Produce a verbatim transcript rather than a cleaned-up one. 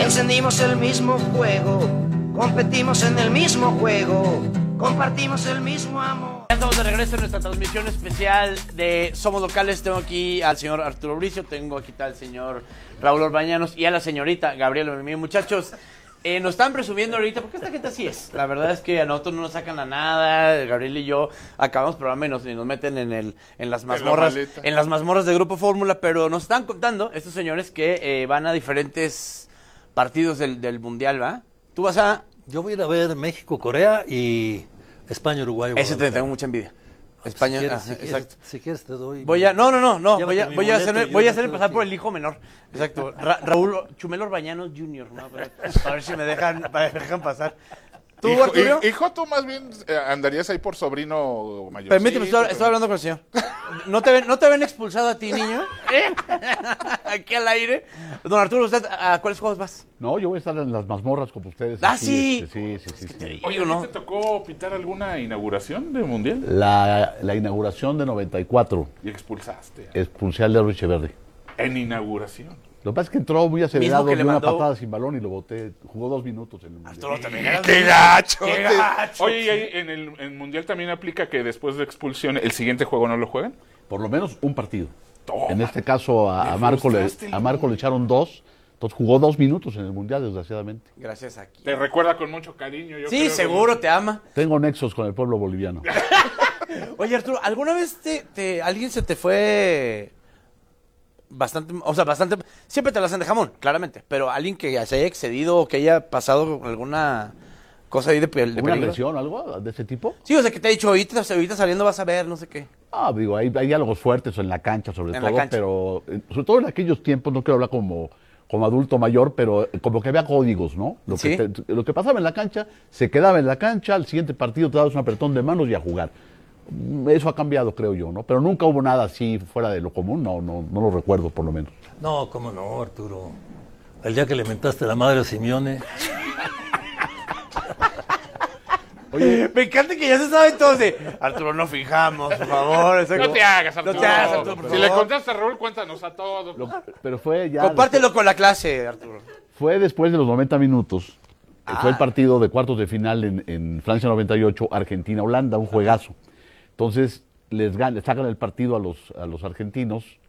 Encendimos el mismo fuego, competimos en el mismo juego, compartimos el mismo amor. Ya estamos de regreso en nuestra transmisión especial de Somos Locales. Tengo aquí al señor Arturo Bricio, tengo aquí al señor Raúl Orbañanos y a la señorita Gabriela Memío. Muchachos, eh, nos están presumiendo ahorita, porque esta gente así es. La verdad es que a nosotros no nos sacan a nada. Gabriel y yo acabamos programa y nos, y nos meten en el en las mazmorras, en, en las mazmorras de Grupo Fórmula, pero nos están contando estos señores que eh, van a diferentes partidos del, del Mundial, ¿va? Tú vas a... Yo voy a ir a ver México, Corea y España, Uruguay. Ese te tengo mucha envidia. España, si quieres, ah, si exacto. Quieres, si quieres te doy. Voy a, no, no, no, no, Llévate voy a, mi voy a boleto hacerme, y voy yo a hacerme me pasar quedo por aquí. el hijo menor. Exacto. Ra Raúl Chumelo Orbañanos junior, ¿no? Para, para ver si me dejan, para me dejan pasar. ¿Tú, hijo, Arturo? Hijo, tú más bien eh, andarías ahí por sobrino mayor. Permíteme, estoy, estoy hablando con el señor. ¿No te ven, no te ven expulsado a ti, niño? ¿Eh? Aquí al aire. Don Arturo, ¿usted a cuáles juegos vas? No, yo voy a estar en las mazmorras con ustedes. ¡Ah, aquí, sí! Este, sí, sí, sí, sí. Oye, ¿no te tocó pitar alguna inauguración de Mundial? La, la inauguración de noventa y cuatro, Y expulsaste. expulsé al de Echeverri. En inauguración. Lo que pasa es que entró muy acelerado, Mismo que le dio una mandó- patada sin balón y lo boté. Jugó dos minutos en el Mundial. Arturo, también eras ¡Qué muy- gacho! ¡Qué gacho! Oye, ¿y ahí en el en Mundial también aplica que después de expulsión el siguiente juego no lo juegan? Por lo menos un partido. Toma. En este caso a, Me a Marco le, frustraste, a Marco le echaron dos. Entonces jugó dos minutos en el Mundial, desgraciadamente. Gracias aquí. Te recuerda con mucho cariño. Yo Sí, creo, seguro te ama. Tengo nexos con el pueblo boliviano. Oye, Arturo, ¿alguna vez te, te, alguien se te fue bastante, o sea, bastante, siempre te las hacen de jamón, claramente, pero alguien que se haya excedido o que haya pasado alguna cosa ahí de, de ¿Una peligro? agresión o algo de ese tipo? Sí, o sea, que te ha dicho, ahorita, ahorita saliendo vas a ver, no sé qué. Ah, digo, hay, hay diálogos fuertes en la cancha sobre En la todo, cancha. pero eh, sobre todo en aquellos tiempos, no quiero hablar como, como adulto mayor, pero eh, como que había códigos, ¿no? Lo que, Sí. te- lo que pasaba en la cancha, se quedaba en la cancha, al siguiente partido te dabas un apretón de manos y a jugar. Mm, Eso ha cambiado, creo yo, ¿no? Pero nunca hubo nada así fuera de lo común, no, no, no lo recuerdo por lo menos. No, cómo no, Arturo. El día que le mentaste la madre a Simeone. Oye, me encanta que ya se sabe entonces. Arturo, no fijamos, por favor. exacto. No te hagas, Arturo. No te hagas, Arturo, por Si le favor. contaste a Raúl, cuéntanos a todos. Lo- pero fue ya... Compártelo con la clase, Arturo. Fue después de los noventa minutos. que Ah. Fue el partido de cuartos de final en, en Francia noventa y ocho, Argentina-Holanda, un juegazo. Entonces, les, gan- les sacan el partido a los, a los argentinos